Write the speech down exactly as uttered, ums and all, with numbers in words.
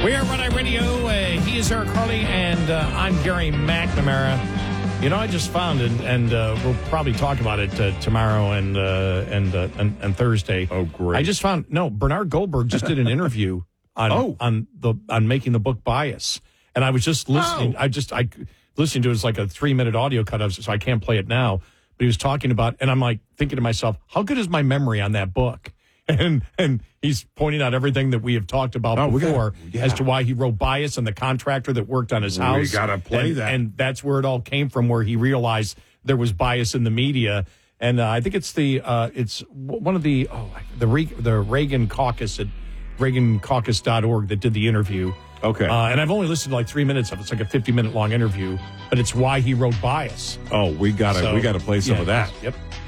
We are Red Eye Radio. Uh, he is Eric Harley, and uh, I'm Gary McNamara. You know, I just found, and, and uh, we'll probably talk about it uh, tomorrow and, uh, and, uh, and and Thursday. Oh, great! I just found no. Bernard Goldberg just did an interview on oh. on the on making the book Bias, and I was just listening. Oh. I just I listening to it. It's like a three minute audio cut of, so I can't play it now. But he was talking about, and I'm like thinking to myself, how good is my memory on that book? And and he's pointing out everything that we have talked about oh, before gotta, yeah. as to why he wrote Bias and the contractor that worked on his house. We got to play and, that. And that's where it all came from, where he realized there was bias in the media. And uh, I think it's the uh, it's one of the oh the Re- the Reagan caucus at Reagan Caucus dot org that did the interview. Okay. Uh, and I've only listened to like three minutes of it. It's like a fifty minute long interview, but it's why he wrote Bias. Oh, we got to So, we got to play some yeah, of that. Yep.